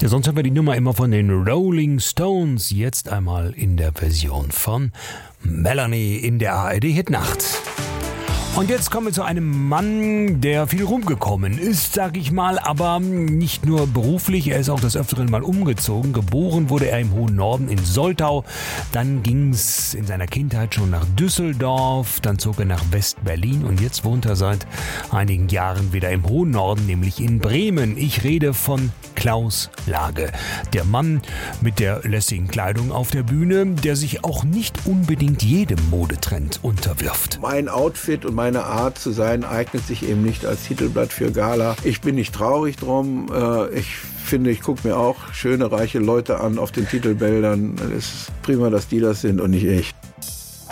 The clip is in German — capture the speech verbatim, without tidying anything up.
Ja, sonst haben wir die Nummer immer von den Rolling Stones. Jetzt einmal in der Version von Melanie in der A R D-Hitnacht. Und jetzt kommen wir zu einem Mann, der viel rumgekommen ist, sag ich mal, aber nicht nur beruflich, er ist auch des Öfteren mal umgezogen. Geboren wurde er im hohen Norden in Soltau, dann ging's in seiner Kindheit schon nach Düsseldorf, dann zog er nach West-Berlin und jetzt wohnt er seit einigen Jahren wieder im hohen Norden, nämlich in Bremen. Ich rede von Klaus Lage, der Mann mit der lässigen Kleidung auf der Bühne, der sich auch nicht unbedingt jedem Modetrend unterwirft. Mein Outfit und meine Art zu sein eignet sich eben nicht als Titelblatt für Gala. Ich bin nicht traurig drum. Ich finde, ich gucke mir auch schöne, reiche Leute an auf den Titelbildern. Es ist prima, dass die das sind und nicht ich.